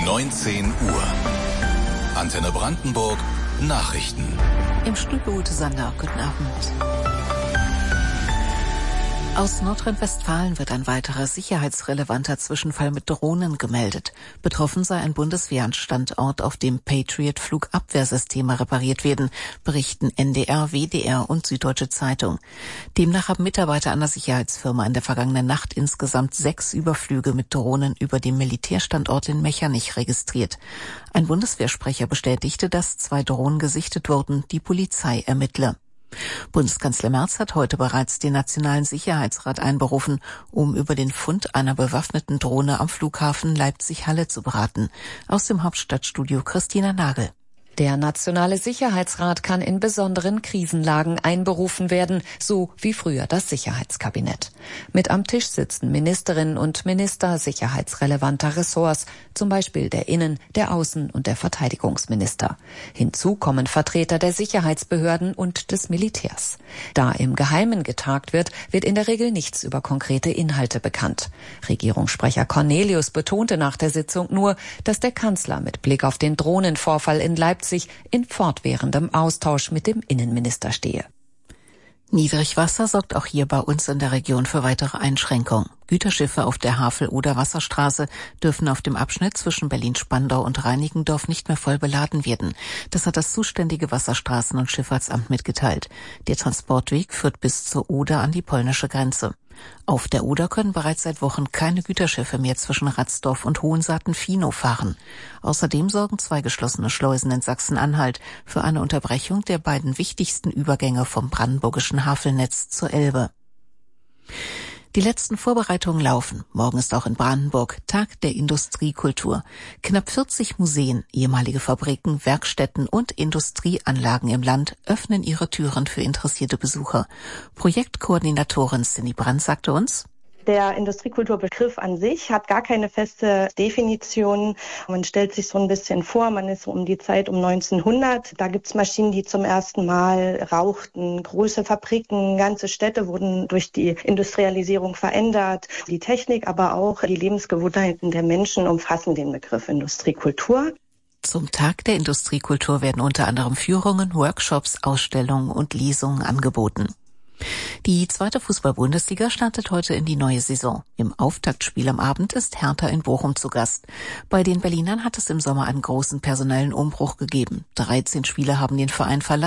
19 Uhr. Antenne Brandenburg, Nachrichten. Im Studio Ute Sander, guten Abend. Aus Nordrhein-Westfalen wird ein weiterer sicherheitsrelevanter Zwischenfall mit Drohnen gemeldet. Betroffen sei ein Bundeswehrstandort, auf dem Patriot-Flugabwehrsysteme repariert werden, berichten NDR, WDR und Süddeutsche Zeitung. Demnach haben Mitarbeiter einer Sicherheitsfirma in der vergangenen Nacht insgesamt 6 Überflüge mit Drohnen über dem Militärstandort in Mechernich registriert. Ein Bundeswehrsprecher bestätigte, dass 2 Drohnen gesichtet wurden, die Polizei ermittle. Bundeskanzler Merz hat heute bereits den Nationalen Sicherheitsrat einberufen, um über den Fund einer bewaffneten Drohne am Flughafen Leipzig-Halle zu beraten. Aus dem Hauptstadtstudio Christina Nagel. Der Nationale Sicherheitsrat kann in besonderen Krisenlagen einberufen werden, so wie früher das Sicherheitskabinett. Mit am Tisch sitzen Ministerinnen und Minister sicherheitsrelevanter Ressorts, zum Beispiel der Innen-, der Außen- und der Verteidigungsminister. Hinzu kommen Vertreter der Sicherheitsbehörden und des Militärs. Da im Geheimen getagt wird, wird in der Regel nichts über konkrete Inhalte bekannt. Regierungssprecher Cornelius betonte nach der Sitzung nur, dass der Kanzler mit Blick auf den Drohnenvorfall in Leipzig in fortwährendem Austausch mit dem Innenminister stehe. Niedrigwasser sorgt auch hier bei uns in der Region für weitere Einschränkungen. Güterschiffe auf der Havel-Oder-Wasserstraße dürfen auf dem Abschnitt zwischen Berlin-Spandau und Reinickendorf nicht mehr voll beladen werden. Das hat das zuständige Wasserstraßen- und Schifffahrtsamt mitgeteilt. Der Transportweg führt bis zur Oder an die polnische Grenze. Auf der Oder können bereits seit Wochen keine Güterschiffe mehr zwischen Ratsdorf und Hohensaaten-Finow fahren. Außerdem sorgen 2 geschlossene Schleusen in Sachsen-Anhalt für eine Unterbrechung der beiden wichtigsten Übergänge vom brandenburgischen Havelnetz zur Elbe. Die letzten Vorbereitungen laufen. Morgen ist auch in Brandenburg Tag der Industriekultur. Knapp 40 Museen, ehemalige Fabriken, Werkstätten und Industrieanlagen im Land öffnen ihre Türen für interessierte Besucher. Projektkoordinatorin Cindy Brandt sagte uns: Der Industriekulturbegriff an sich hat gar keine feste Definition. Man stellt sich so ein bisschen vor, man ist so um die Zeit um 1900. Da gibt's Maschinen, die zum ersten Mal rauchten. Große Fabriken, ganze Städte wurden durch die Industrialisierung verändert. Die Technik, aber auch die Lebensgewohnheiten der Menschen umfassen den Begriff Industriekultur. Zum Tag der Industriekultur werden unter anderem Führungen, Workshops, Ausstellungen und Lesungen angeboten. Die 2. Fußball-Bundesliga startet heute in die neue Saison. Im Auftaktspiel am Abend ist Hertha in Bochum zu Gast. Bei den Berlinern hat es im Sommer einen großen personellen Umbruch gegeben. 13 Spieler haben den Verein verlassen.